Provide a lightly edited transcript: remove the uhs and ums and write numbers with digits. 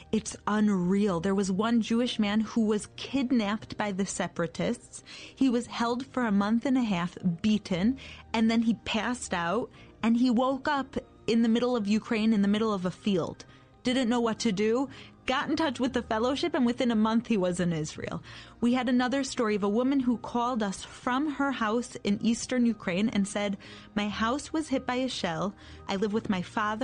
It's unreal. There was one Jewish man who was kidnapped by the separatists. He was held for a month and a half, beaten, and then he passed out, and he woke up in the middle of Ukraine, in the middle of a field. Didn't know what to do, got in touch with the fellowship, and within a month he was in Israel. We had another story of a woman who called us from her house in eastern Ukraine and said, my house was hit by a shell. I live with my father